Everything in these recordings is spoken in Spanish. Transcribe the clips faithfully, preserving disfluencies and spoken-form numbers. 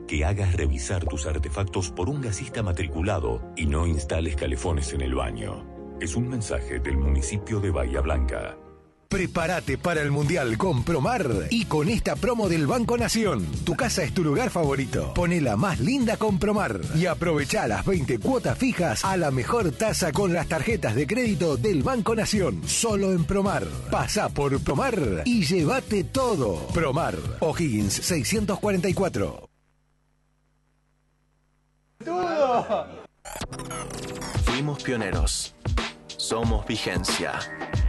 que hagas revisar tus artefactos por un gasista matriculado y no instales calefones en el baño. Es un mensaje del municipio de Bahía Blanca. Prepárate para el Mundial con Promar y con esta promo del Banco Nación. Tu casa es tu lugar favorito. Ponela más linda con Promar y aprovecha las veinte cuotas fijas a la mejor tasa con las tarjetas de crédito del Banco Nación. Solo en Promar. Pasá por Promar y llévate todo. Promar, O'Higgins seiscientos cuarenta y cuatro. Fuimos pioneros. Somos vigencia.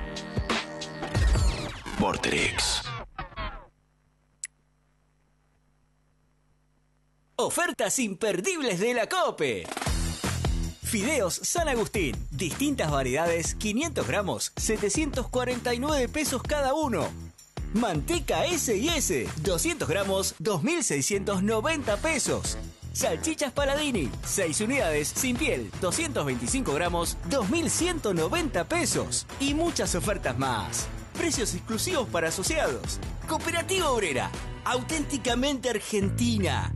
Vorterix. Ofertas imperdibles de la COPE. Fideos San Agustín, distintas variedades, quinientos gramos, setecientos cuarenta y nueve pesos cada uno. Manteca ese y ese, doscientos gramos, dos mil seiscientos noventa pesos. Salchichas Paladini, seis unidades, sin piel, doscientos veinticinco gramos, dos mil ciento noventa pesos. Y muchas ofertas más. Precios exclusivos para asociados. Cooperativa Obrera, auténticamente argentina.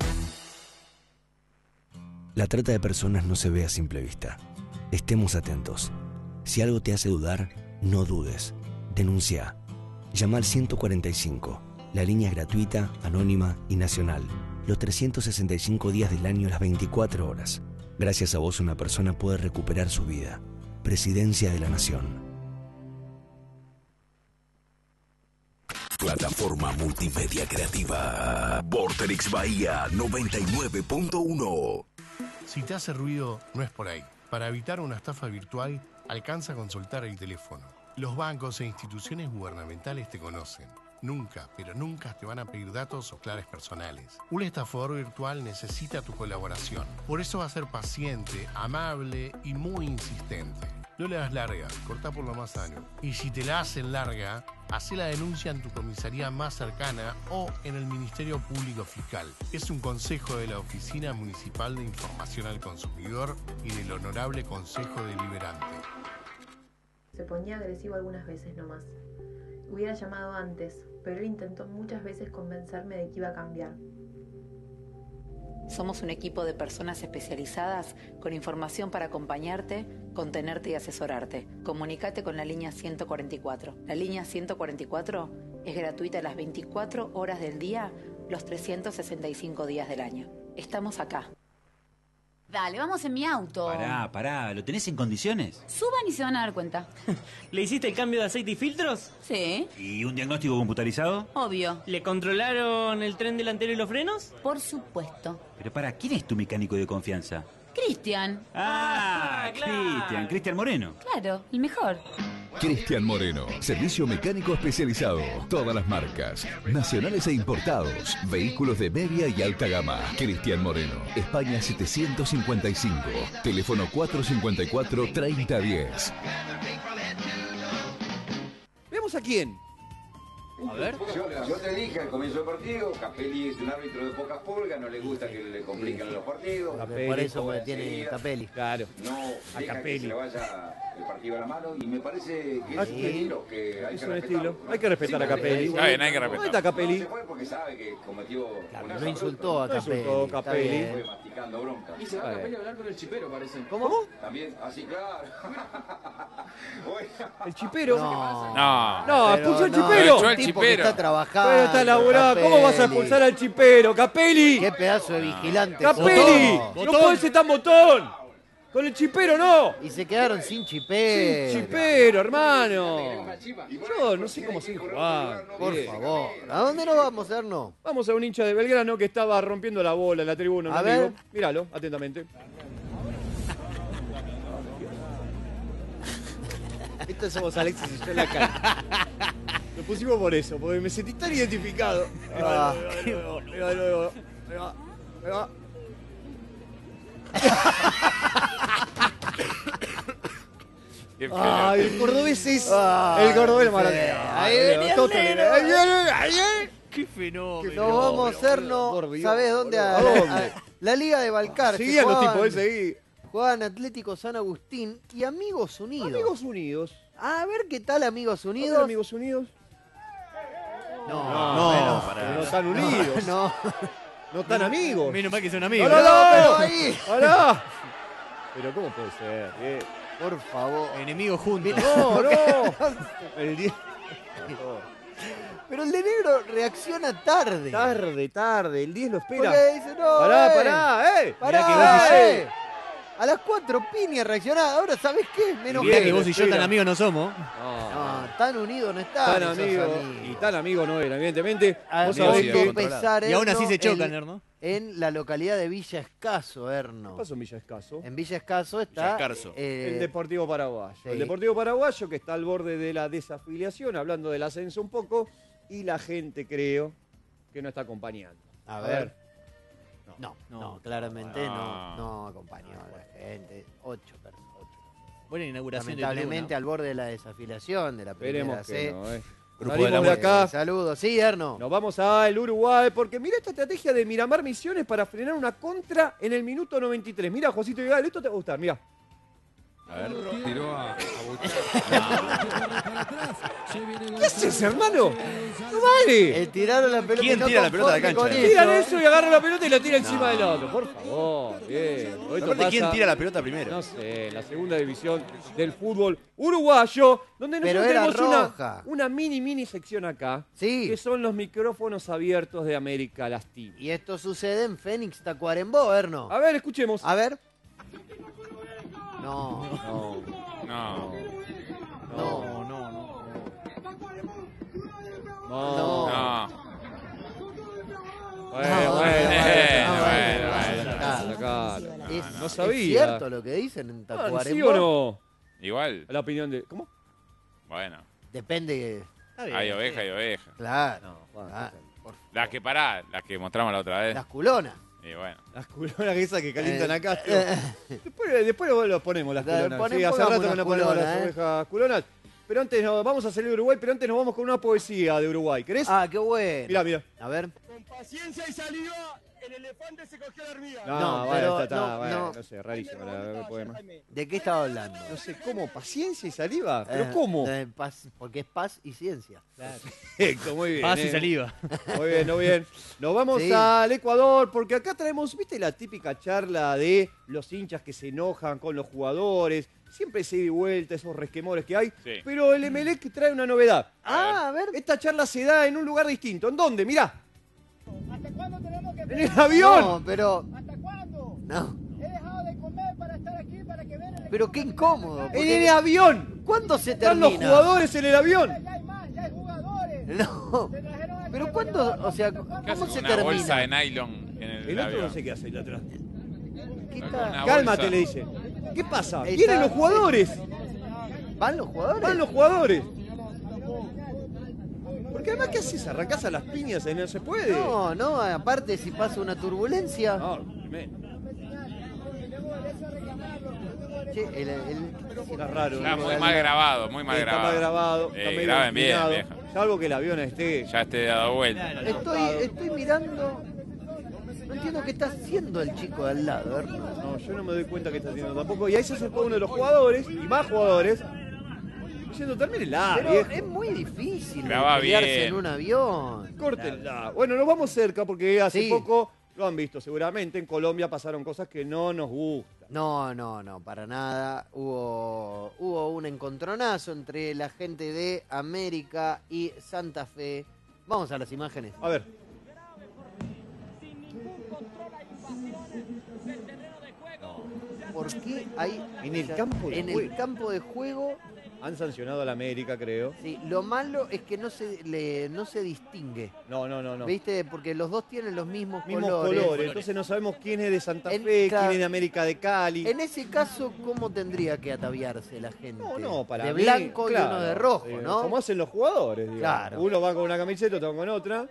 La trata de personas no se ve a simple vista. Estemos atentos. Si algo te hace dudar, no dudes. Denuncia. Llama al ciento cuarenta y cinco. La línea es gratuita, anónima y nacional. Los trescientos sesenta y cinco días del año, las veinticuatro horas. Gracias a vos una persona puede recuperar su vida. Presidencia de la Nación. Plataforma multimedia creativa. Vorterix Bahía noventa y nueve punto uno. Si te hace ruido, no es por ahí. Para evitar una estafa virtual, alcanza a consultar el teléfono. Los bancos e instituciones gubernamentales te conocen. Nunca, pero nunca te van a pedir datos o claves personales. Un estafador virtual necesita tu colaboración. Por eso va a ser paciente, amable y muy insistente. No le das larga, cortá por lo más sano. Y si te la hacen larga, hacé la denuncia en tu comisaría más cercana o en el Ministerio Público Fiscal. Es un consejo de la Oficina Municipal de Información al Consumidor y del Honorable Consejo Deliberante. Se ponía agresivo algunas veces nomás. Hubiera llamado antes, pero él intentó muchas veces convencerme de que iba a cambiar. Somos un equipo de personas especializadas con información para acompañarte, contenerte y asesorarte. Comunicate con la línea ciento cuarenta y cuatro. La línea ciento cuarenta y cuatro es gratuita las veinticuatro horas del día, los trescientos sesenta y cinco días del año. Estamos acá. Dale, vamos en mi auto. Pará, pará, ¿lo tenés en condiciones? Suban y se van a dar cuenta. ¿Le hiciste el cambio de aceite y filtros? Sí. ¿Y un diagnóstico computarizado? Obvio. ¿Le controlaron el tren delantero y los frenos? Por supuesto. Pero para, ¿quién es tu mecánico de confianza? Cristian. Ah, Ah, claro. Cristian, Cristian Moreno. Claro, el mejor. Cristian Moreno, servicio mecánico especializado, todas las marcas, nacionales e importados, vehículos de media y alta gama. Cristian Moreno, España setecientos cincuenta y cinco, teléfono cuatrocientos cincuenta y cuatro, treinta diez. Veamos a quién. A ver. Yo, yo te dije al comienzo del partido, Capelli es un árbitro de pocas pulgas, no le gusta que le compliquen los partidos. Capelli, por eso porque tiene Capelli. Claro. No a deja Capelli. que se le vaya el partido a la mano y me parece que es Ah, un sí. estilo que hay Es que un respetar. estilo. Hay que respetar a Capelli. Está bien, hay que respetar. ¿Dónde está Capelli? No se fue porque sabe que cometió Claro, un no error insultó a bruto. Capelli. No insultó a Está Capelli. bien. Fue masticando bronca. Y se va a Capelli a hablar con el chipero, parece. ¿Cómo? También, así claro. ¿El chipero? No. No, No, expulsó al no, chipero. echó al chipero. Está trabajando. Pero está laburado. ¿Cómo vas a expulsar al chipero? Capelli. Qué pedazo de vigilante. Capelli. Botón. No puede ser tan botón. Con el chipero no. Y se quedaron sin chipero. Sin chipero, hermano. Yo no sé cómo sigue jugando. Por Bien. favor. ¿A dónde nos vamos, Erno? Vamos a un hincha de Belgrano que estaba rompiendo la bola en la tribuna. un A amigo. ver. Míralo, atentamente. Esto somos Alexis y yo en la cara. Lo pusimos por eso, porque me sentí tan identificado. Ahí va, Ah. ahí va, ahí va, ahí va, ahí va, ahí va. Ay, el cordobés es. Ay, el cordobés es sí. maravilloso. Ahí venía el Total, neno. ahí viene, ahí viene. Qué fenómeno. Nos vamos, Erno. Por Dios, ¿Sabés dónde? boludo. A, ¿A dónde? a- la Liga de Balcar. Seguían los tipos ese ahí. Jugaban Atlético San Agustín y Amigos Unidos. Amigos Unidos. A ver qué tal Amigos A ver, Unidos. Amigos Unidos. No, No, menos. pero no están unidos. No. No tan amigos. Menos mal que son ¡No, amigos. no, no! No, pero ahí. ¡Pará! Pero ¿cómo puede ser? Eh, Por favor. Enemigos juntos. No, no. El diez. Pero el de negro reacciona tarde. Tarde, tarde. El diez lo espera. Porque dice, no, Pará, eh, pará, eh. Pará, Mirá que vos y eh. A las cuatro Piña reaccionaba. Ahora, ¿sabés qué? Menos Mirá Bien, que vos y yo respira. tan amigos no somos. No, No, tan unidos no están. tan esos amigo. amigos. Y tan amigo no era, evidentemente. Ah, Vos tengo sabés que que... pesar, Y aún así Erno, se chocan, en- Erno. En la localidad de Villa Escaso, Erno. ¿Qué pasó en Villa Escaso? En Villa Escaso está... Villa Escarzo. eh, El Deportivo Paraguayo. sí. El Deportivo Paraguayo que está al borde de la desafiliación, hablando del ascenso un poco, y la gente creo que no está acompañando. A ver. No, no, claramente no, no acompañó a la gente. Ocho personas. Buena inauguración de Lamentablemente tribuna. al borde de la desafiliación de la primera Esperemos que C. no, eh. Grupo Salimos de de, la acá. Saludos, sí, Erno. Nos vamos al Uruguay, porque mira esta estrategia de Miramar Misiones para frenar una contra en el minuto noventa y tres. Mira, Josito Vigal, esto te va a gustar, mira. A ver, tiró a, a ¿Qué haces, hermano? ¡No vale! El tiraron la pelota. ¿Quién no tira la pelota de conforme cancha? con Tiran eso. eso y agarran la pelota y la tira encima del otro. Por favor, bien. Esto Aparte, ¿quién pasa- tira la pelota primero? No sé, la segunda división del fútbol uruguayo, donde Pero nosotros era tenemos roja. una, una mini, mini sección acá, Sí. que son los micrófonos abiertos de América Latina. Y esto sucede en Fénix Tacuarembó, Erno. A ver, escuchemos. A ver. No. No, No. No. no, no. no. No. No. Bueno, No, bueno, bueno, bueno, bueno, bueno, bueno. sacalo. Es, No es sabía. cierto lo que dicen en Ah, Tacuarembó. ¿Sí o no? Igual. La opinión de... ¿Cómo? Bueno. Depende. Hay oveja y oveja. Claro. No, Juan, Ah, Las que pará, las que mostramos la otra vez. las culonas. Y bueno. Las culonas esas que calientan Eh, acá. eh, Después, después lo, lo ponemos las Dale, culonas. poné- Sí, hace pongamos rato que unas no ponemos culonas, las eh. ovejas culonas. Pero antes nos vamos a salir de Uruguay, pero antes nos vamos con una poesía de Uruguay. ¿Querés? Ah, qué bueno. Mirá, mirá. A ver. Con paciencia y saliva, el elefante se cogió la hormiga. No, No, bueno, pero está, está, no, bueno, no. no sé, rarísimo la- el poema. ¿De qué estaba hablando? No sé, ¿cómo? ¿Paciencia y saliva? ¿Pero Eh, cómo? eh, paz- porque es paz y ciencia. Perfecto, muy bien. Paz y eh. saliva. Muy bien, muy bien. Nos vamos Sí. al Ecuador porque acá traemos, ¿viste la típica charla de los hinchas que se enojan con los jugadores? Siempre se ida y vuelta, esos resquemores que hay. Sí. Pero el Emelec trae una novedad. Ah, a ver. Esta charla se da en un lugar distinto. ¿En dónde? Mirá. ¿Hasta cuándo tenemos que ¡En el avión! No, pero. ¿Hasta cuándo? No. He dejado de comer para estar aquí, para que vean el Pero qué incómodo. ¡En porque- el avión! ¿Cuándo se ¡Están termina? los jugadores en el avión! Ya hay más, ya hay jugadores. No. Se trajeron aquí Pero a ¿cuándo? Guayabao, O sea, ¿hasta cuándo? ¿Qué haces ¿cómo con se una bolsa de termina? nylon en el, El otro avión? no sé qué hace ahí atrás. ¿Qué Con está? una Cálmate, bolsa. le dice. ¿Qué pasa? Está- ¡Vienen los jugadores! ¿Van los jugadores? ¡Van los jugadores! Porque además, ¿qué haces? ¿Arrancás a las piñas y no se puede? No, no, aparte si pasa una turbulencia. No, tremendo. Che, el, el- Está raro. Está ¿no? muy mal grabado, muy mal Está grabado. mal grabado. Eh, Está medio graben bien, inclinado. vieja. Salvo que el avión esté... Ya esté dado vuelta. Estoy, estoy mirando. No entiendo qué está haciendo el chico de al lado, Erno. No, yo no me doy cuenta que está haciendo tampoco. Y ahí se acercó uno de los jugadores, y más jugadores, diciendo, termínela, Pero viejo. es muy difícil Graba pelearse bien. en un avión. Córtenla. Bueno, nos vamos cerca porque hace Sí. poco, lo han visto seguramente, en Colombia pasaron cosas que no nos gustan. No, no, no, para nada. Hubo, hubo un encontronazo entre la gente de América y Santa Fe. Vamos a las imágenes. A ver. ¿Por qué hay En el campo de en el juego. campo de juego? Han sancionado a la América, creo. Sí, lo malo es que no se le, no se distingue. No, no, no, no. ¿Viste? Porque los dos tienen los mismos, Mismos colores. colores. Entonces no sabemos quién es de Santa En- Fe, claro. quién es de América de Cali. En ese caso, ¿cómo tendría que ataviarse la gente? No, no, para De mí, blanco y claro, uno de rojo, eh, ¿no? Como hacen los jugadores, digamos. Claro. Uno va con una camiseta, otro con otra.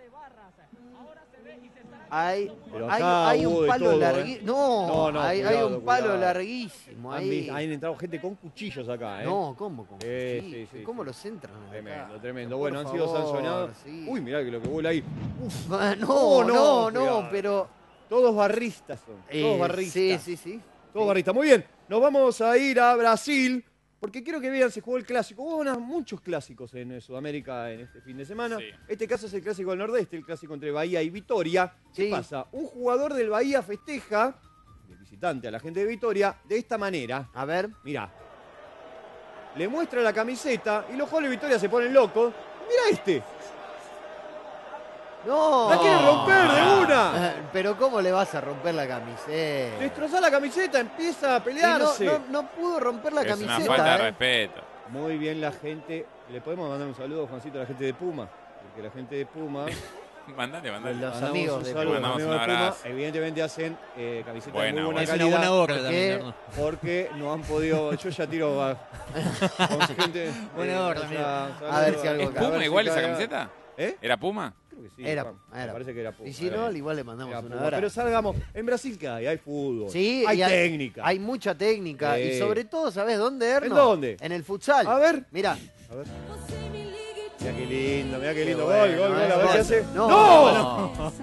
Hay, Pero hay, acá hay hubo un de palo todo, larguísimo. ¿eh? No, No, no, hay, hay cuidado, un palo cuidado. larguísimo. Han, Ahí. vi- han entrado gente con cuchillos acá, ¿eh? No, ¿cómo? ¿Cómo? Sí, Sí, sí, sí, ¿Cómo sí. los entran? acá? Tremendo, tremendo. Por Bueno, han sido favor, sancionados. sí. Uy, mirá que lo que vuela ahí. Uf. Ah, No, no, no, cuidado. pero. Todos barristas son. eh, Todos barristas. Sí, sí, sí. Todos barristas. Muy bien. Nos vamos a ir a Brasil porque quiero que vean, se jugó el clásico. Hubo unas- muchos clásicos en eh, Sudamérica en este fin de semana. Sí. Este caso es el clásico del Nordeste, el clásico entre Bahía y Vitória. ¿Qué Sí. pasa? Un jugador del Bahía festeja, de visitante a la gente de Vitória, de esta manera. A ver. Mirá. Le muestra la camiseta y los jugadores de Vitória se ponen locos. Mirá este. No. La quiere romper de una. Eh, Pero ¿cómo le vas a romper la camiseta? Destrozar la camiseta, empieza a Y no, pelearse. no, no pudo romper la Es camiseta. una falta de ¿eh? respeto. Muy bien la gente. Le podemos mandar un saludo, Juancito, a la gente de Puma. Porque la gente de Puma. Mandale, mandale. Los mandamos amigos un de saludo, Puma. los Mandamos amigos un de Puma. abrazo. Evidentemente hacen eh, camisetas Buena, de muy buena buena. Es calidad. una buena obra ¿Por también, qué? Erno. Porque no han podido. Yo ya tiro a, con gente. Buena eh, obra, ya- amigo. saludo A ver si algo ¿Es acá. a ver Puma si igual esa cae- camiseta? ¿Eh? ¿Era Puma? Creo que sí. Era, Juan. era. Me parece que era Puma. Y si no, al igual le mandamos Era un Puma. abrazo. Pero salgamos. En Brasil, ¿qué hay? Hay fútbol. Sí, hay y técnica. Hay mucha técnica. Sí. Y sobre todo, ¿sabes dónde, Erno? ¿En dónde? En el futsal. A ver. Mira. A ver. Mira qué lindo, mira qué Qué lindo. bueno, gol, gol, gol. eh, A ver gol. qué hace. No, ¡No! no.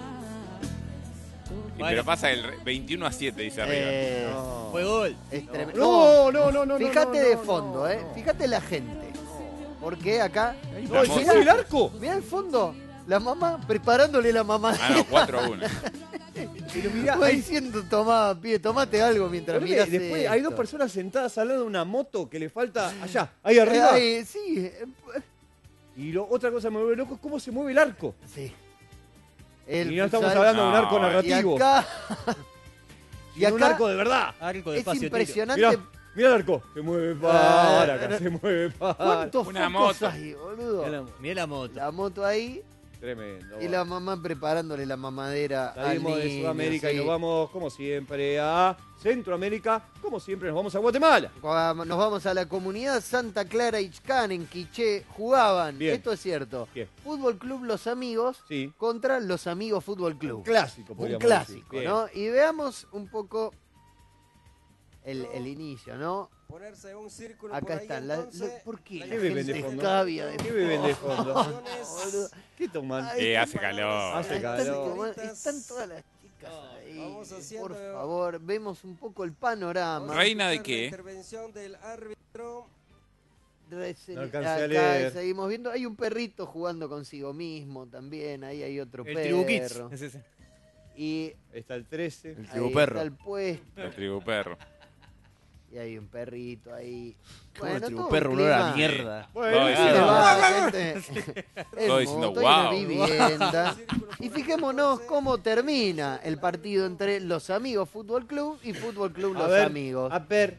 Y Pero pasa el re- veintiuno a siete, dice arriba. Eh, No. Fue gol. es tremendo. No, no, no, no. Fíjate no, de no, fondo, no, ¿eh? no. Fíjate la gente. Porque acá. No, ¿y se mueve el arco? Mirá el fondo. La mamá preparándole la mamá. Ah, no, cuatro a uno. Pero mirá, Voy hay- diciendo, tomá, pie, tomate algo mientras Pero miras. después hay dos personas sentadas al lado de una moto que le falta allá, ahí arriba. sí, eh, Y lo, otra cosa que me vuelve loco es cómo se mueve el arco. sí. Y no estamos futsal- hablando de un arco No, narrativo, Y acá, y sino un acá arco de verdad. Arco de es espacio impresionante. Mirá, mirá el arco. Se mueve para Ah, acá, no. se mueve para. ¿Cuántos Una focos moto. hay, boludo? Mirá la- Mirá la moto. La moto ahí Tremendo. y la mamá preparándole la mamadera al Salimos de niño, Sudamérica sí. y nos vamos, como siempre, a Centroamérica. Como siempre, nos vamos a Guatemala. Cuando Nos vamos a la comunidad Santa Clara Ixcán, en Quiché. Jugaban, Bien. esto es cierto, Bien. Fútbol Club Los Amigos Sí. contra Los Amigos Fútbol Un Club. clásico, Un podríamos clásico, decir. Bien. ¿no? Y veamos un poco el, el inicio, ¿no? Ponerse un círculo Acá por ahí, están. La, entonces, la- ¿Por qué la la ¿Qué beben gente de fondo? escabia de ¿Qué beben de fondo? Boludo. ¿Qué toman? Ay, Eh, hace calor. Hace Están, calor. como- están todas las chicas ahí. vamos haciendo- Por favor, vemos un poco el panorama. ¿Reina de La qué? intervención del árbitro. Reci- No alcancé a Acá leer. seguimos viendo. Hay un perrito jugando consigo mismo también. Ahí hay otro El perro. Tribu Kids. Es ese. Y Está el trece. ahí Tribu está perro. el puesto. El tribu perro. Y hay un perrito ahí. Como el todo tribu un perro, olor a clima. mierda. Bueno, Todo sí, diciendo- Se no. va la gente. Todo En diciendo, moto, hay una "Wow". vivienda. Y fijémonos cómo termina el partido entre Los Amigos Fútbol Club y Fútbol Club A Los ver, Amigos. a ver.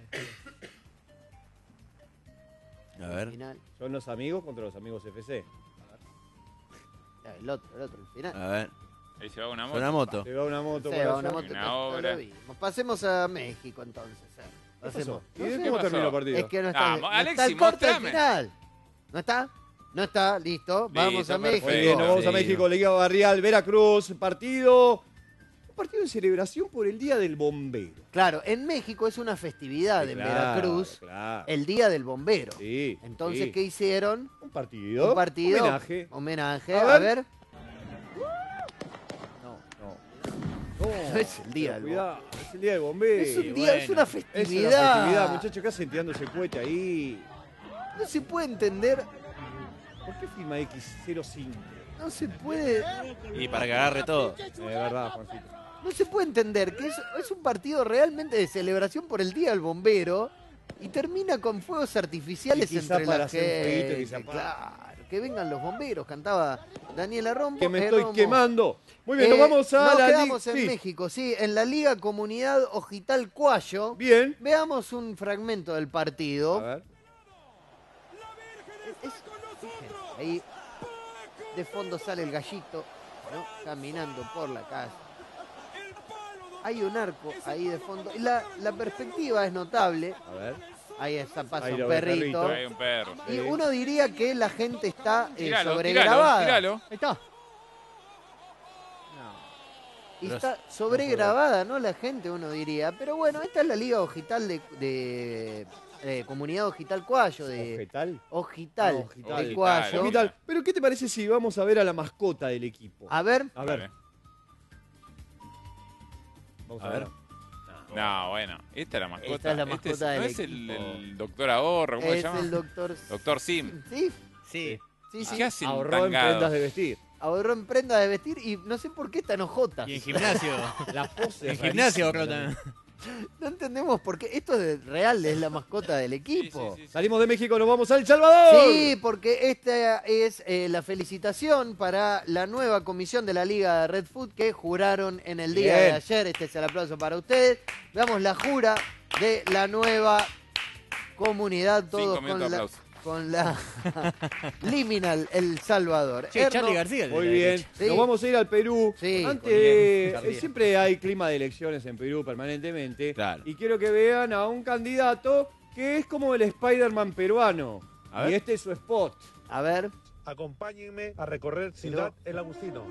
A ver. Final. Son los amigos contra los amigos F C. El otro, el otro, el final. A ver. Ahí se va una Fue moto. una moto. Se va una moto Se por va allá. una moto, Una no- no obra. lo vimos. Pasemos a México entonces. eh. ¿Qué Pasemos. pasó? ¿Y No de sé. cómo ¿Qué terminó el pasó? partido? Es que no está, Vamos, no está Alexis, el corte al mostrame. final. ¿No está? No está, listo. Vamos Listo, a México. Muy bien, nos vamos a Sí. México, Liga Barrial, Veracruz, partido. Un partido de celebración por el Día del Bombero. Claro, en México es una festividad en Claro, Veracruz, claro. el Día del Bombero. Sí. Entonces, sí. ¿qué hicieron? Un partido. Un partido. Homenaje. Homenaje. A A ver. ver. No, no. No es el Día pero del cuidado, es el Día del Bombero. Es un día, es una Es festividad. una festividad, muchachos, ¿qué hacen tirándose cohete ahí? No se puede entender, ¿Por qué firma X cero cinco? no se puede, Y para que agarre todo. Es verdad, Juancito. no se puede entender que es, es un partido realmente de celebración por el Día del Bombero y termina con fuegos artificiales Y quizá entre para la hacer un fueguito que gente. se apague. Claro, que vengan los bomberos, cantaba Daniela Rombo. Que me eh, estoy Romo. quemando. Muy bien, Eh, nos vamos a nos la quedamos Liga- en sí. México, sí, en la Liga Comunidad Ojital Cuayo. Bien. Veamos un fragmento del partido. A ver. Es- fíjense, ahí de fondo sale el gallito, ¿no? Caminando por la calle. Hay un arco ahí de fondo. Y la, la perspectiva es notable. A ver. Ahí está, pasa Ahí un lo ve el perrito. perrito. Hay un perro. Y uno diría que la gente está eh, Tíralo, sobregrabada. tíralo, tíralo. Ahí está. Y Pero está es- sobregrabada, ¿no? La gente, uno diría. Pero bueno, esta es la Liga Ojital de, de eh, Comunidad Ojital Cuayo. De, ¿Ojital? Ojital, Ah, Ojital. de Cuayo. Ojital. Pero ¿qué te parece si vamos a ver a la mascota del equipo? A ver. A ver. Dale. Vamos A a, ver. ver. No, bueno, esta es la mascota. Esta es la Este mascota ¿No del es el, equipo. el doctor Ahorro? ¿Cómo Es se llama? el doctor... Doctor Sim. ¿Sí? Sí. Sí, sí. ¿Qué hacen Ahorró en tangados? prendas de vestir. Ahorró en prendas de vestir y no sé por qué están ojotas. Y en gimnasio. La pose. En es gimnasio rarísima ahorró también. No entendemos por qué. Esto es real, es la mascota del equipo. también. Salimos de México, nos vamos a El Salvador. Sí, porque esta es eh, la felicitación para la nueva comisión de la Liga de Red Food que juraron en el día Bien. de ayer. Este es el aplauso para ustedes. Veamos la jura de la nueva comunidad, todos Cinco minutos con de la, aplauso. con la Liminal El Salvador. Che, Erno- Charlie García. Muy bien. Sí. Nos vamos a ir al Perú. Sí, Antes, muy bien. eh, García. siempre hay clima de elecciones en Perú permanentemente. Claro. Y quiero que vean a un candidato que es como el Spider-Man peruano. A ver. Y este es su spot. A ver. Acompáñenme a recorrer Ciudad El Agustino.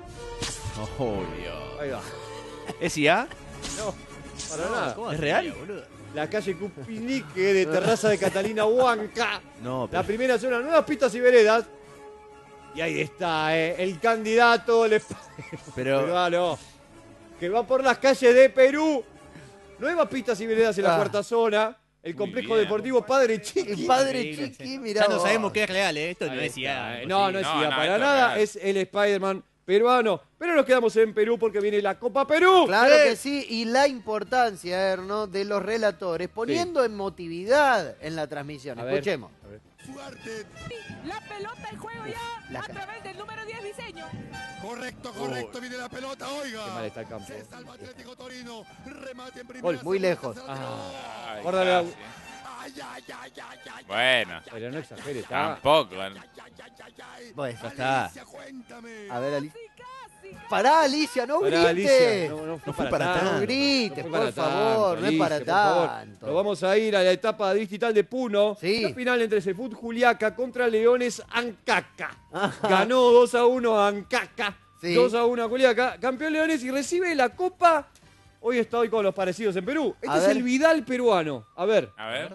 Obvio. Ahí va. ¿Es I A? No, para No, nada. ¿cómo ¿Es hace, real? boludo? La calle Cupinique de Terraza de Catalina Huanca. No, La pero... primera zona, nuevas pistas y veredas. Y ahí está, eh, el candidato el Pero... peruano que va por las calles de Perú. Nuevas pistas y veredas en la Ah. cuarta zona. El Muy complejo bien. deportivo Padre El Chiqui. padre Increíble, Chiqui, sí. mirá Ya no vos. sabemos qué es real, ¿eh? Esto no Ahí es I A. está. No, no es No, I A no, para esto es nada. real. Es el Spider-Man peruano. Pero nos quedamos en Perú porque viene la Copa Perú. Claro ¡Eh! que sí, y la importancia, Erno, de los relatores, poniendo emotividad en la transmisión. A ver. Escuchemos. A ver. Fuerte. La pelota en juego ya La a ca- través del número diez diseño. Correcto, correcto. Viene la pelota, oiga. Qué mal está el campo. Se salva Atlético Torino. Remate en primera. Gol, muy segunda, lejos. tercera, Ah. Ay, Guárdale la- casi. Ay, ay, ay, ay, ay. Bueno, Pero no exageres, está. tampoco. Bueno, Ya está. Alicia, cuéntame. a ver, Alicia. Pará, Alicia, no Pará, grites. Alicia, no, no fue No fue para para tanto. tanto. No grites, No fue por para favor, tanto, no es para Alicia, por favor. tanto. Nos vamos a ir a la etapa distrital de Puno. Sí. La final entre Cefut Juliaca contra Leones Ancaca. Ajá. Ganó dos a uno a Ancaca. Sí. dos a uno a Juliaca. Campeón Leones y recibe la copa. Hoy estoy con los parecidos en Perú. Este A es ver. el Vidal peruano. A ver. A ver.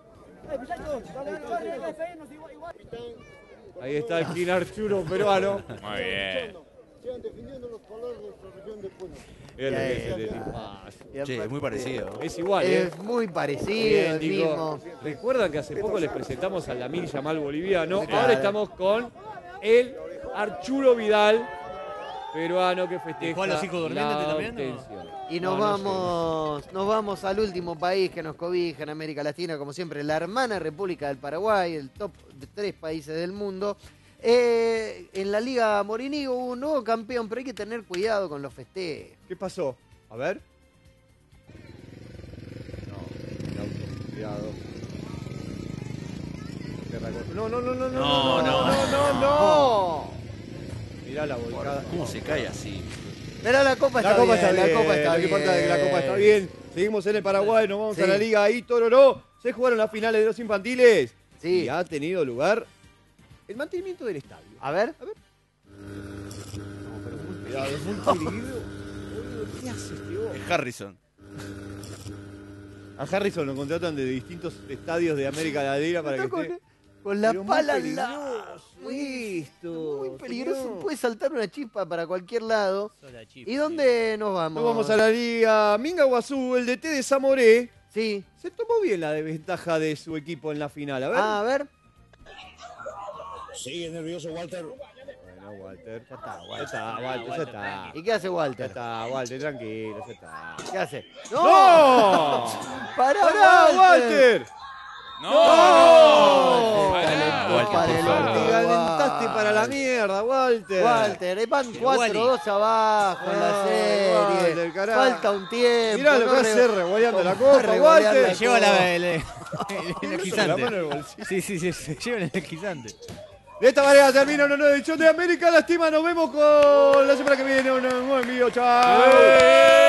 Ahí está el King Arturo peruano. Muy bien. Sigan defendiendo los colores de nuestra región de Puno. Es lo Ya, que es ya, el ya. tipazo. Y Che, aparte- es muy parecido. Es igual, ¿eh? Es muy parecido, Bien, el digo, mismo. recuerdan que hace poco les presentamos al Lamine Yamal boliviano. Claro. Ahora estamos con el Arturo Vidal peruano que festeja ¿Dejó a los hijos durmiendo la también, o? obtención. Y nos No, no sé. vamos, nos vamos al último país que nos cobija en América Latina, como siempre, la hermana República del Paraguay, el top de tres países del mundo. Eh, en la Liga Morini hubo un nuevo campeón, pero hay que tener cuidado con los festejos. ¿Qué pasó? A ver. No, el auto, cuidado. No, no, no, no, no, No, no. no, no, no. Mirá la volcada. ¿Cómo se cae así? Pero la copa está La copa bien, está bien, la copa está lo que bien. importa es que la copa está bien. Seguimos en el Paraguay, nos vamos Sí. a la Liga ahí, Tororó. Se jugaron las finales de los infantiles. Sí. Y ha tenido lugar el mantenimiento del estadio. A ver. A ver. No, pero muy cuidado, es muy peligro. ¿Qué hace este hombre? Es Harrison. A Harrison lo contratan de distintos estadios de América Latina para que Está con, esté... con la Pero muy pala al peligroso lado. esto, Muy peligroso. señor. Puede saltar una chispa para cualquier lado. Sola chispa, ¿Y sí. dónde nos vamos? Nos vamos a la Liga Minga Guazú, el D T de Zamoré. Sí. Se tomó bien la desventaja de su equipo en la final. A ver. Ah, a ver. Sigue nervioso Walter. Bueno, Walter. Ya está, Ya Walter. está, Walter, ya está. ¿Y qué hace Ya Walter? está, Walter, tranquilo, ya está. ¿Qué hace? ¡No! ¡Pará, ¡Pará, Walter! Walter! No, ¡No! no. Pará. Walter, Para por el favor. te calentaste para la mierda, Walter. Walter, eh, van cuatro dos abajo en la Ay, serie. Walter, carajo. Falta un tiempo. Mirá lo no que re- hace revoleando la no copa, revolear Walter. la Se lleva copa. la, el, el, el La energizante. mano en el bolsillo. Sí, sí, sí, se lleva el energizante. De esta manera termina una nueva edición de América Lastima. Nos vemos con la semana que viene. Un nuevo envío. Chao.